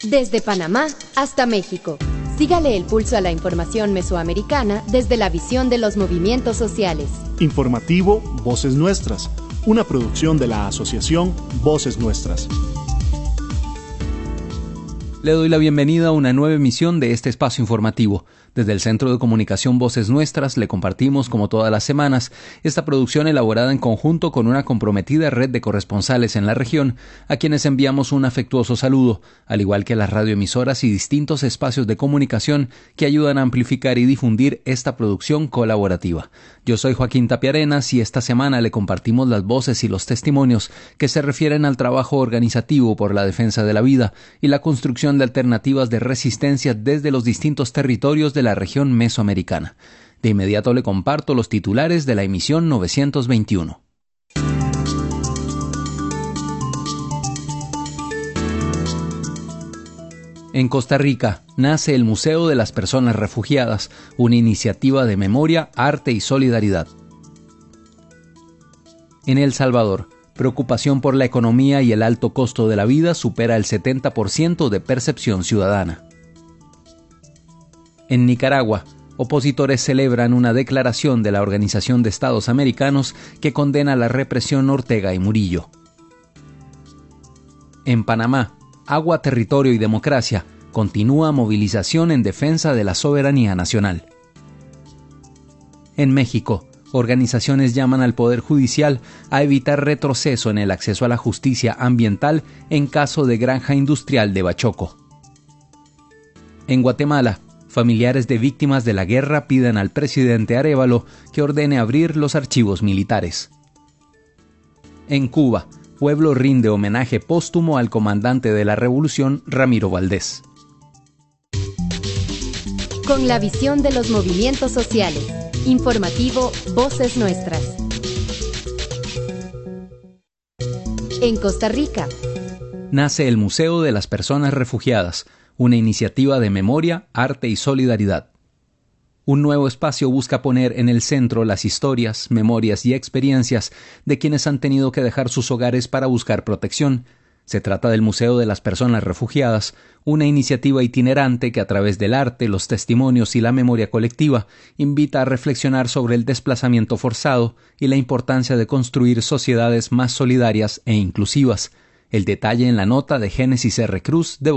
Desde Panamá hasta México. Sígale el pulso a la información mesoamericana desde la visión de los movimientos sociales. Informativo Voces Nuestras, una producción de la asociación Voces Nuestras. Le doy la bienvenida a una nueva emisión de este espacio informativo. Desde el Centro de Comunicación Voces Nuestras le compartimos, como todas las semanas, esta producción elaborada en conjunto con una comprometida red de corresponsales en la región, a quienes enviamos un afectuoso saludo, al igual que las radioemisoras y distintos espacios de comunicación que ayudan a amplificar y difundir esta producción colaborativa. Yo soy Joaquín Tapia Arenas y esta semana le compartimos las voces y los testimonios que se refieren al trabajo organizativo por la defensa de la vida y la construcción de alternativas de resistencia desde los distintos territorios de la región mesoamericana. De inmediato le comparto los titulares de la emisión 921. En Costa Rica nace el Museo de las Personas Refugiadas, una iniciativa de memoria, arte y solidaridad. En El Salvador, preocupación por la economía y el alto costo de la vida supera el 70% de percepción ciudadana. En Nicaragua, opositores celebran una declaración de la Organización de Estados Americanos que condena la represión Ortega y Murillo. En Panamá, Agua, Territorio y Democracia, continúa movilización en defensa de la soberanía nacional. En México, organizaciones llaman al Poder Judicial a evitar retroceso en el acceso a la justicia ambiental en caso de granja industrial de Bachoco. En Guatemala, familiares de víctimas de la guerra piden al presidente Arévalo que ordene abrir los archivos militares. En Cuba, pueblo rinde homenaje póstumo al comandante de la revolución, Ramiro Valdés. Con la visión de los movimientos sociales. Informativo Voces Nuestras. En Costa Rica nace el Museo de las Personas Refugiadas, una iniciativa de memoria, arte y solidaridad. Un nuevo espacio busca poner en el centro las historias, memorias y experiencias de quienes han tenido que dejar sus hogares para buscar protección. Se trata del Museo de las Personas Refugiadas, una iniciativa itinerante que a través del arte, los testimonios y la memoria colectiva invita a reflexionar sobre el desplazamiento forzado y la importancia de construir sociedades más solidarias e inclusivas. El detalle en la nota de Génesis R. Cruz de